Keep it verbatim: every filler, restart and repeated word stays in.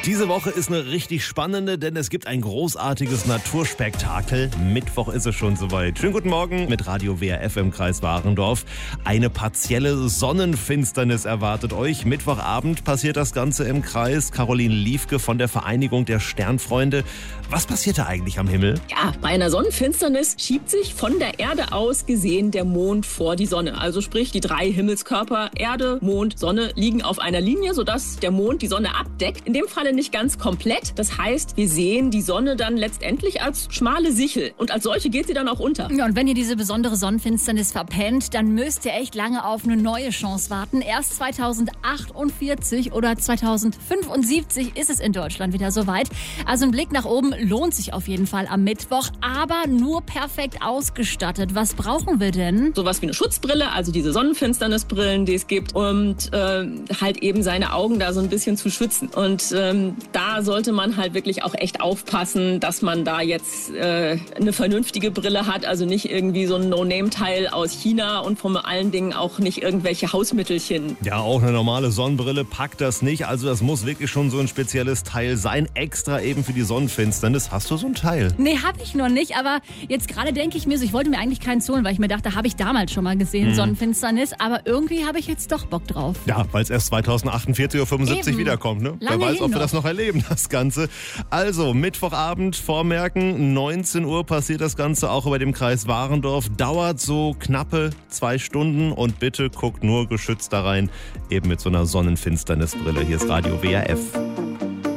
Diese Woche ist eine richtig spannende, denn es gibt ein großartiges Naturspektakel. Mittwoch ist es schon soweit. Schönen guten Morgen mit Radio W R F im Kreis Warendorf. Eine partielle Sonnenfinsternis erwartet euch. Mittwochabend passiert das Ganze im Kreis. Caroline Liefke von der Vereinigung der Sternfreunde. Was passiert da eigentlich am Himmel? Ja, bei einer Sonnenfinsternis schiebt sich von der Erde aus gesehen der Mond vor die Sonne. Also sprich, die drei Himmelskörper Erde, Mond, Sonne liegen auf einer Linie, sodass der Mond die Sonne abdeckt. In dem Falle nicht ganz komplett. Das heißt, wir sehen die Sonne dann letztendlich als schmale Sichel. Und als solche geht sie dann auch unter. Ja, und wenn ihr diese besondere Sonnenfinsternis verpennt, dann müsst ihr echt lange auf eine neue Chance warten. Erst zweitausendachtundvierzig oder zweitausendfünfundsiebzig ist es in Deutschland wieder soweit. Also ein Blick nach oben lohnt sich auf jeden Fall am Mittwoch, aber nur perfekt ausgestattet. Was brauchen wir denn? Sowas wie eine Schutzbrille, also diese Sonnenfinsternisbrillen, die es gibt, und äh, halt eben seine Augen da so ein bisschen zu schützen. Und ähm, da sollte man halt wirklich auch echt aufpassen, dass man da jetzt äh, eine vernünftige Brille hat, also nicht irgendwie so ein No-Name-Teil aus China und vor allen Dingen auch nicht irgendwelche Hausmittelchen. Ja, auch eine normale Sonnenbrille packt das nicht, also das muss wirklich schon so ein spezielles Teil sein, extra eben für die Sonnenfinsternis. Hast du so ein Teil? Nee, hab ich noch nicht, aber jetzt gerade denke ich mir so, ich wollte mir eigentlich keins holen, weil ich mir dachte, habe ich damals schon mal gesehen, hm. Sonnenfinsternis, aber irgendwie habe ich jetzt doch Bock drauf. Ja, weil es erst zweitausendachtundvierzig oder fünfundsiebzig eben wiederkommt, ne? Lange Wer weiß, ob wir noch. das noch erleben, das Ganze. Also, Mittwochabend, vormerken, neunzehn Uhr passiert das Ganze auch über dem Kreis Warendorf. Dauert so knappe zwei Stunden und bitte guckt nur geschützt da rein, eben mit so einer Sonnenfinsternisbrille. Hier ist Radio W R F.